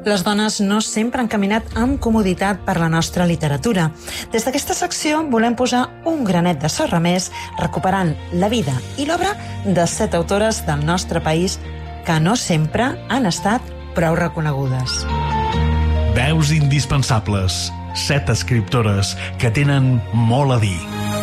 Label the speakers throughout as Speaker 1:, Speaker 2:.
Speaker 1: Les dones no sempre han caminat amb comoditat per la nostra literatura. Des d'aquesta secció volem posar un granet de sorra més, recuperant la vida i l'obra de 7 autores del nostre país que no sempre han estat prou reconegudes.
Speaker 2: Veus indispensables. 7 escriptores que tenen molt a dir.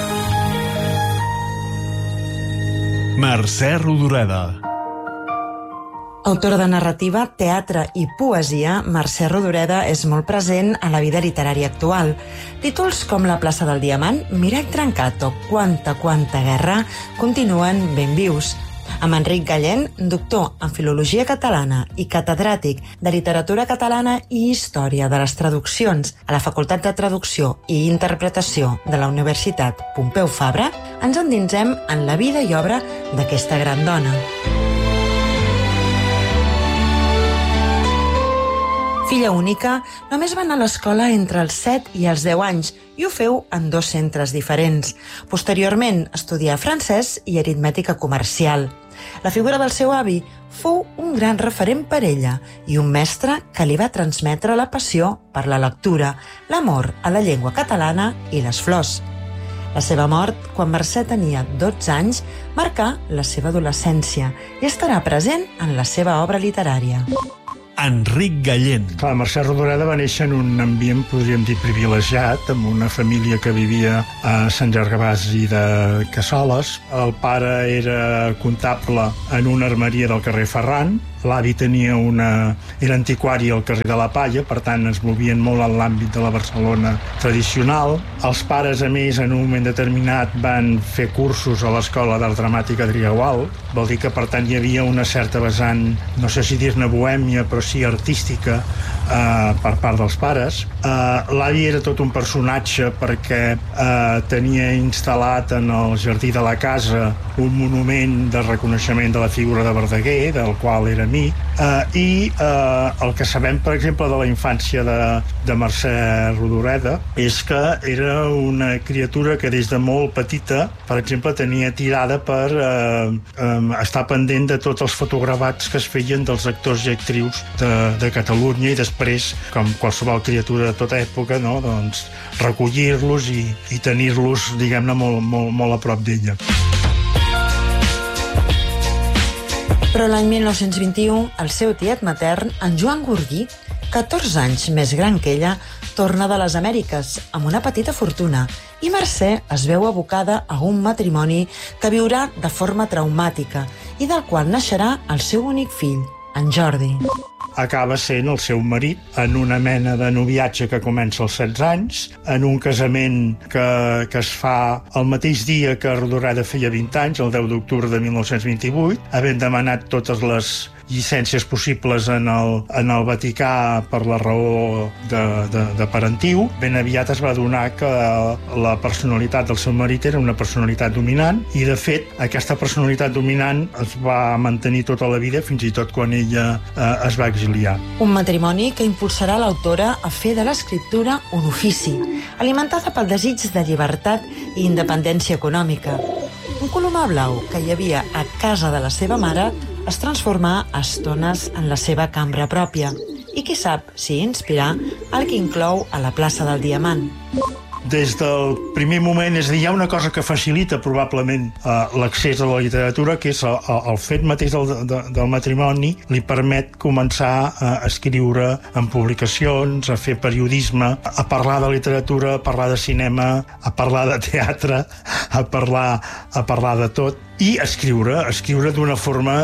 Speaker 2: Mercè Rodoreda.
Speaker 1: Autora de narrativa, teatre i poesia, Mercè Rodoreda és molt present a la vida literària actual. Títols com La plaça del Diamant, Mirall trencat o Quanta guerra continuen ben vius. Amb Enric Gallén, doctor en Filologia Catalana i catedràtic de Literatura Catalana i Història de les Traduccions a la Facultat de Traducció i Interpretació de la Universitat Pompeu Fabra, ens endinsem en la vida i obra d'aquesta gran dona. Filla única, només va anar a l'escola entre els 7 i els 10 anys i ho feu en 2 centres diferents. Posteriorment, estudià francès i aritmètica comercial. La figura del seu avi fou un gran referent per ella i un mestre que li va transmetre la passió per la lectura, l'amor a la llengua catalana i les flors. La seva mort, quan Mercè tenia 12 anys, marcà la seva adolescència i estarà present en la seva obra literària.
Speaker 2: Enric Gallén.
Speaker 3: Clar, Mercè Rodoreda va néixer en un ambient, podríem dir, privilegiat, amb una família que vivia a Sant Gervasi de Cassoles. El pare era comptable en una armeria del carrer Ferran. L'avi era antiquari al carrer de la Palla, per tant es movien molt en l'àmbit de la Barcelona tradicional. Els pares, a més, en un moment determinat van fer cursos a l'Escola d'Art Dramàtic Adrià Gual. Vol dir que, per tant, hi havia una certa vessant, no sé si dir-ne bohèmia, però sí artística, per part dels pares. L'avi era tot un personatge perquè tenia instal·lat en el jardí de la casa un monument de reconeixement de la figura de Verdaguer, del qual era amic, i el que sabem, per exemple, de la infància de Mercè Rodoreda és que era una criatura que des de molt petita, per exemple, tenia tirada per estar pendent de tots els fotogravats que es feien dels actors i actrius de Catalunya i després, com qualsevol criatura de tota època, no? Doncs recollir-los i tenir-los, diguem-ne, molt a prop d'ella.
Speaker 1: Però l'any 1921, el seu tiet matern, en Joan Gurguí, 14 anys més gran que ella, torna de les Amèriques amb una petita fortuna i Mercè es veu abocada a un matrimoni que viurà de forma traumàtica i del qual naixerà el seu únic fill, en Jordi.
Speaker 3: Acaba sent el seu marit en una mena de noviatge que comença als 16 anys, en un casament que es fa el mateix dia que Rodoreda feia 20 anys, el 10 d'octubre de 1928, havent demanat totes les llicències possibles en el Vaticà per la raó de parentiu. Ben aviat es va adonar que la personalitat del seu marit era una personalitat dominant i, de fet, aquesta personalitat dominant es va mantenir tota la vida, fins i tot quan ella es va exiliar.
Speaker 1: Un matrimoni que impulsarà l'autora a fer de l'escriptura un ofici, alimentada pel desig de llibertat i independència econòmica. Un colomar blau que hi havia a casa de la seva mare es transformà a estones en la seva cambra pròpia i qui sap si inspirar el que inclou a la plaça del Diamant.
Speaker 3: Des del primer moment, és a dir, hi ha una cosa que facilita probablement l'accés a la literatura, que és el fet mateix del matrimoni li permet començar a escriure en publicacions, a fer periodisme, a parlar de literatura, a parlar de cinema, a parlar de teatre, a parlar de tot, i escriure d'una forma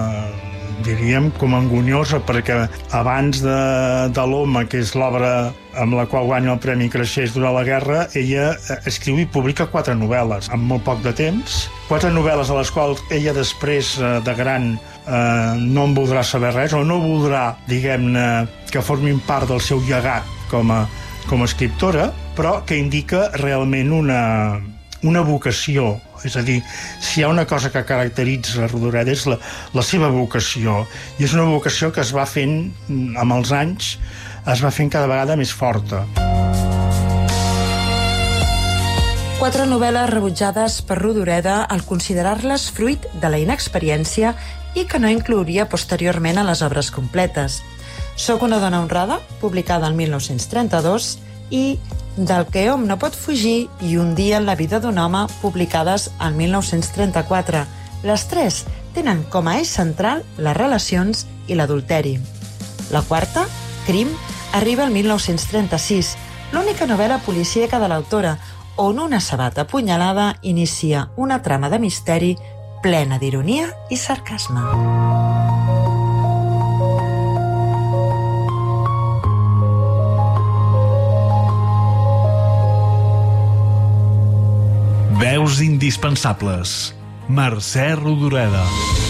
Speaker 3: diríem com angoniosa, perquè abans de l'Home, que és l'obra amb la qual guanya el Premi Creixés durant la guerra, ella escriu i publica 4 novel·les en molt poc de temps, 4 novel·les a les quals ella després de gran no en voldrà saber res, o no voldrà, diguem-ne, que formin part del seu llegat com a escriptora, però que indica realment una vocació. És a dir, si hi ha una cosa que caracteritza Rodoreda és la seva vocació, i és una vocació que es va fent amb els anys, es va fent cada vegada més forta.
Speaker 1: 4 novel·les rebutjades per Rodoreda al considerar-les fruit de la inexperiència i que no inclouria posteriorment a les obres completes. Soc una dona honrada, publicada el 1932, i Del que hom no pot fugir i Un dia en la vida d'un home, publicades el 1934. Les tres tenen com a eix central les relacions i l'adulteri. La quarta, Crim, arriba el 1936, l'única novel·la policíaca de l'autora, on una sabata apunyalada inicia una trama de misteri plena d'ironia i sarcasme.
Speaker 2: Veus indispensables. Mercè Rodoreda.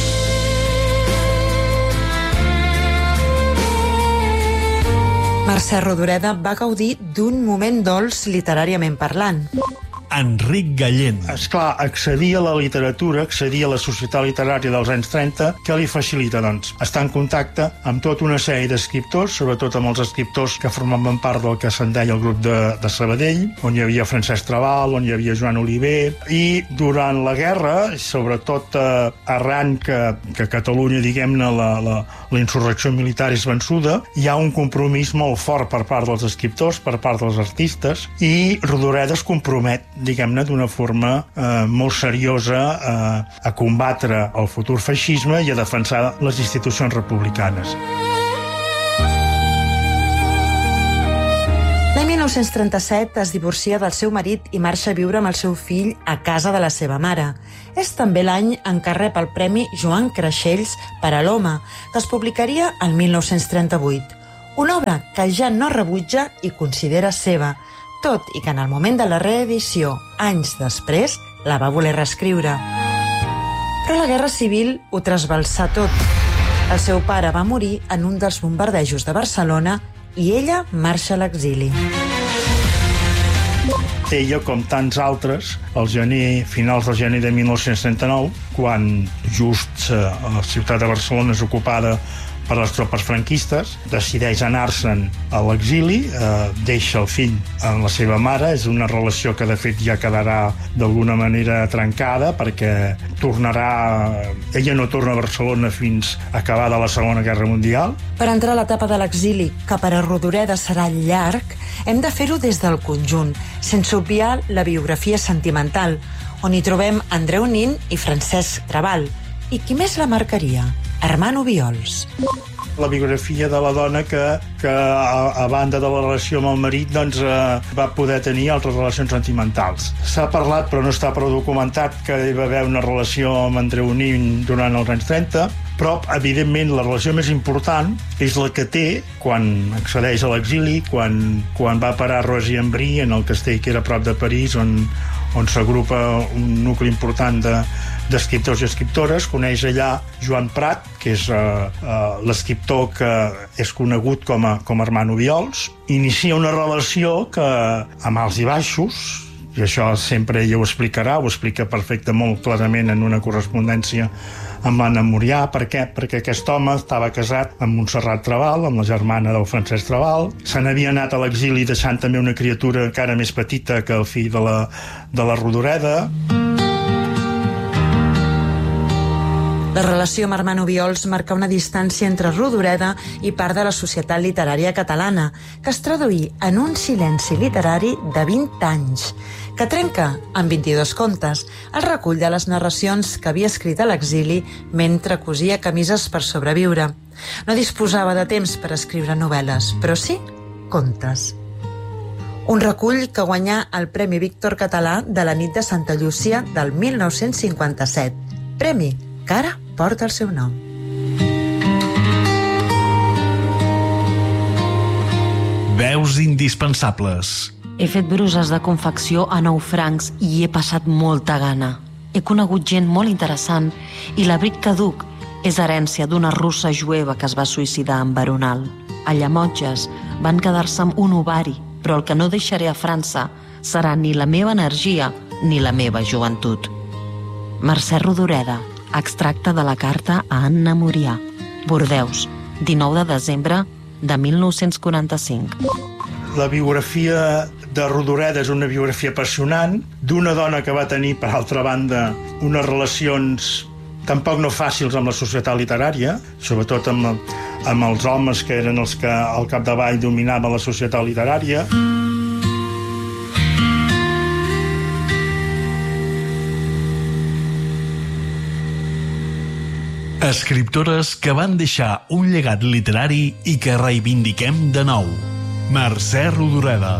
Speaker 1: Mercè Rodoreda va gaudir d'un moment dolç literàriament parlant.
Speaker 2: Enric Gallent.
Speaker 3: Esclar, accedir a la literatura, accedir a la societat literària dels anys 30, què li facilita, doncs? Estar en contacte amb tota una sèrie d'escriptors, sobretot amb els escriptors que formaven part del que se'n deia el grup de Sabadell, on hi havia Francesc Trabal, on hi havia Joan Oliver, i durant la guerra, sobretot arran que Catalunya, diguem-ne, la insurrecció militar és vençuda, hi ha un compromís molt fort per part dels escriptors, per part dels artistes, i Rodoreda es compromet, diguem-ne, d'una forma molt seriosa a combatre el futur feixisme i a defensar les institucions republicanes.
Speaker 1: L'any 1937 es divorcia del seu marit i marxa a viure amb el seu fill a casa de la seva mare. És també l'any en què rep el Premi Joan Creixells per a l'Home, que es publicaria el 1938. Una obra que ja no rebutja i considera seva, tot i que en el moment de la reedició, anys després, la va voler reescriure. Però la Guerra Civil ho trasbalsà tot. El seu pare va morir en un dels bombardejos de Barcelona i ella marxa a l'exili.
Speaker 3: Ella, com tants altres, finals del gener de 1939, quan just la ciutat de Barcelona és ocupada per les tropes franquistes, decideix anar-se'n a l'exili, deixa el fill amb la seva mare. És una relació que de fet ja quedarà d'alguna manera trencada, perquè ella no torna a Barcelona fins acabada la Segona Guerra Mundial.
Speaker 1: Per entrar a l'etapa de l'exili, que per a Rodoreda serà llarg, hem de fer-ho des del conjunt, sense obviar la biografia sentimental, on hi trobem Andreu Nin i Francesc Trabal. I qui més la marcaria? Armand Obiols.
Speaker 3: La biografia de la dona que a banda de la relació amb el marit, doncs, va poder tenir altres relacions sentimentals. S'ha parlat, però no està prou documentat, que hi va haver una relació amb Andreu Nin durant els anys 30, però, evidentment, la relació més important és la que té quan accedeix a l'exili, quan va parar a Roissy-en-Brie, en el castell que era a prop de París, on s'agrupa un nucli important d'escriptors i escriptores. Coneix allà Joan Prat, que és l'escriptor que és conegut com a Armand Obiols. Inicia una relació que, amb alts i baixos, i això sempre ella ho explicarà, ho explica molt clarament en una correspondència amb l'Anna Murià. Per què? Perquè aquest home estava casat amb Montserrat Trabal, amb la germana del Francesc Trabal. Se n'havia anat a l'exili deixant també una criatura encara més petita que el fill de la Rodoreda.
Speaker 1: La relació amb Armand Obiols marca una distància entre Rodoreda i part de la societat literària catalana, que es traduí en un silenci literari de 20 anys, que trenca amb 22 contes, el recull de les narracions que havia escrit a l'exili mentre cosia camises per sobreviure. No disposava de temps per escriure novel·les, però sí contes. Un recull que guanyà el Premi Víctor Català de la nit de Santa Llúcia del 1957, premi que ara porta el seu nom.
Speaker 2: Veus indispensables.
Speaker 4: He fet bruses de confecció a 9 francs i he passat molta gana. He conegut gent molt interessant i l'abric caduc és herència d'una russa jueva que es va suïcidar en Veronal. A Llemotges van quedar-se amb un ovari, però el que no deixaré a França serà ni la meva energia ni la meva joventut. Mercè Rodoreda, extracte de la carta a Anna Murià. Bordeus, 19 de desembre de 1945.
Speaker 3: La biografia de Rodoreda és una biografia apassionant d'una dona que va tenir, per altra banda, unes relacions tampoc no fàcils amb la societat literària, sobretot amb amb els homes que eren els que al capdavall dominaven la societat literària.
Speaker 2: Escriptores que van deixar un llegat literari i que reivindiquem de nou. Mercè Rodoreda.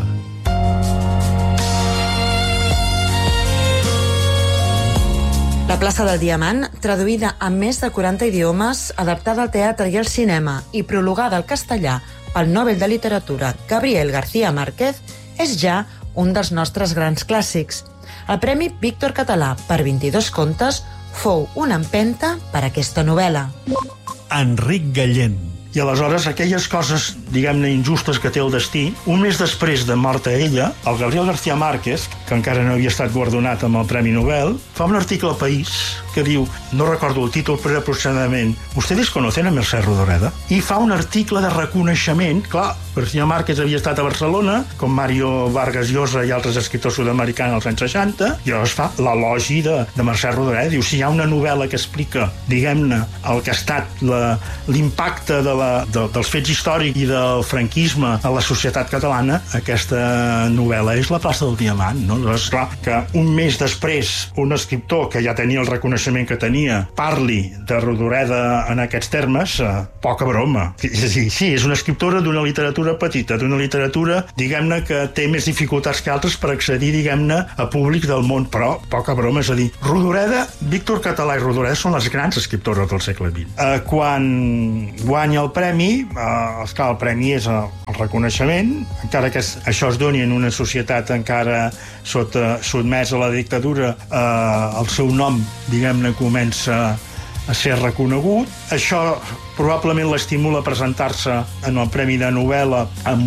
Speaker 1: La plaça del Diamant, traduïda a més de 40 idiomes, adaptada al teatre i al cinema i prologada al castellà pel Nobel de Literatura Gabriel García Márquez, és ja un dels nostres grans clàssics. El Premi Víctor Català per 22 contes fou una empenta per a aquesta novel·la.
Speaker 2: Enric Gallent.
Speaker 3: I aleshores aquelles coses, diguem-ne, injustes que té el destí, un mes després de morta ella, el Gabriel García Márquez, que encara no havia estat guardonat amb el Premi Nobel, fa un article al País que diu, no recordo el títol, però aproximadament, ¿ustedes conocen a Mercè Rodoreda? I fa un article de reconeixement, clar, García Márquez havia estat a Barcelona, com Mario Vargas Llosa i altres escriptors sud-americans als anys 60, i llavors fa l'elogi de Mercè Rodoreda. Diu, si hi ha una novel·la que explica, diguem-ne, el que ha estat l'impacte dels fets històrics i del franquisme a la societat catalana, aquesta novel·la és La plaça del Diamant, no? Llavors, clar, que un mes després un escriptor que ja tenia el reconeixement que tenia parli de Rodoreda en aquests termes, poca broma. Sí, és una escriptora d'una literatura petita, d'una literatura, diguem-ne, que té més dificultats que altres per accedir, diguem-ne, a públic del món, però poca broma, és a dir, Rodoreda, Víctor Català i Rodoreda són les grans escriptores del segle XX. Quan guanya el premi, esclar, el premi és el reconeixement, encara que això es doni en una societat encara sotmesa a la dictadura, el seu nom, diguem-ne, comença a ser reconegut. Això probablement l'estimula a presentar-se en el Premi de Novel·la amb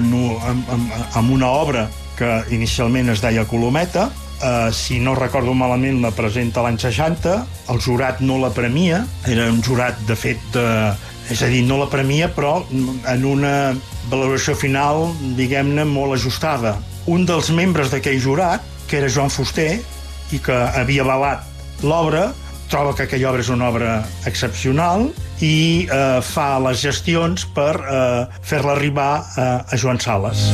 Speaker 3: una obra que inicialment es deia Colometa. Si no recordo malament, la presenta l'any 60. El jurat no la premia. Era un jurat, de fet, és a dir, no la premia, però en una valoració final, diguem-ne, molt ajustada. Un dels membres d'aquell jurat, que era Joan Fuster, i que havia avalat l'obra, troba que aquella obra és una obra excepcional i fa les gestions per fer-la arribar a Joan Sales.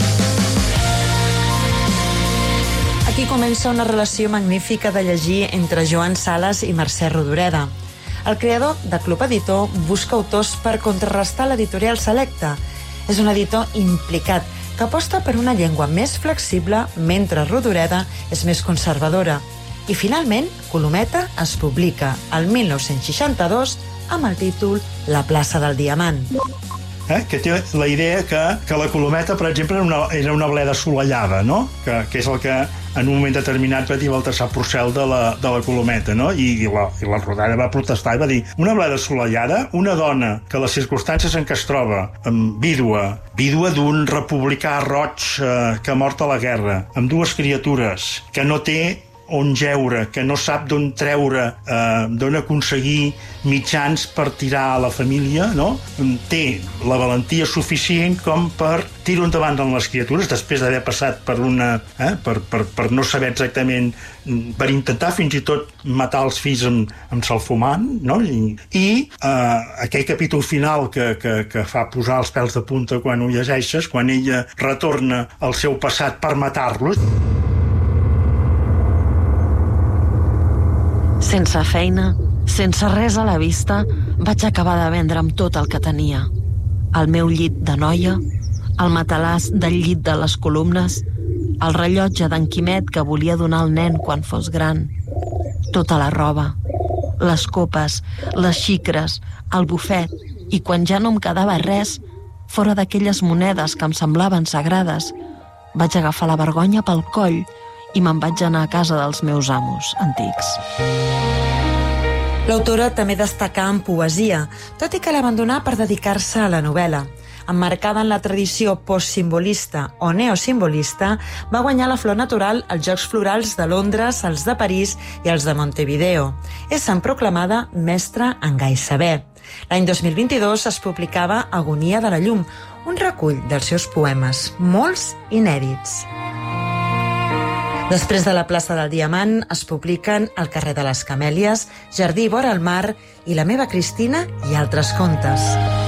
Speaker 1: Aquí comença una relació magnífica de llegir entre Joan Sales i Mercè Rodoreda. El creador de Club Editor busca autors per contrarrestar l'editorial Selecta. És un editor implicat que aposta per una llengua més flexible mentre Rodoreda és més conservadora. I finalment, Colometa es publica el 1962 amb el títol La plaça del Diamant.
Speaker 3: Que té la idea que la Colometa, per exemple, era una bleda assolellada, no? Que és el que en un moment determinat va dir Baltasar Porcel de la Colometa, no? I la Rodoreda va protestar i va dir, una bleda assolellada, una dona que les circumstàncies en què es troba, vídua d'un republicà roig que ha mort a la guerra, amb dues criatures, que no té on jeure, que no sap d'on treure, d'on aconseguir mitjans per tirar a la família, no? Té la valentia suficient com per tirar endavant amb les criatures, després d'haver passat per per no saber exactament, per intentar fins i tot matar els fills amb salfumant, no? I aquell capítol final que fa posar els pèls de punta quan ho llegeixes, quan ella retorna al seu passat per matar-los.
Speaker 4: Sense feina, sense res a la vista, vaig acabar de vendre'm tot el que tenia. El meu llit de noia, el matalàs del llit de les columnes, el rellotge d'en Quimet que volia donar al nen quan fos gran, tota la roba, les copes, les xicres, el bufet, i quan ja no em quedava res, fora d'aquelles monedes que em semblaven sagrades, vaig agafar la vergonya pel coll i me'n vaig anar a casa dels meus amos antics.
Speaker 1: L'autora també destacà en poesia, tot i que l'abandonà per dedicar-se a la novel·la. Emmarcada en la tradició postsimbolista o neosimbolista, va guanyar la Flor Natural als Jocs Florals de Londres, els de París i els de Montevideo. És proclamada mestra en gai saber. L'any 2022 es publicava Agonia de la llum, un recull dels seus poemes, molts inèdits. Després de la plaça del Diamant es publiquen El carrer de les Camèlies, Jardí vora el mar i La meva Cristina i altres contes.